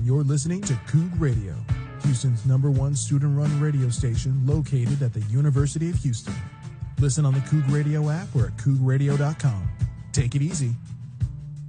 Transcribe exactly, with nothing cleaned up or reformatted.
You're listening to Coug Radio, Houston's number one student-run radio station located at the University of Houston. Listen on the Coug Radio app or at coug radio dot com. Take it easy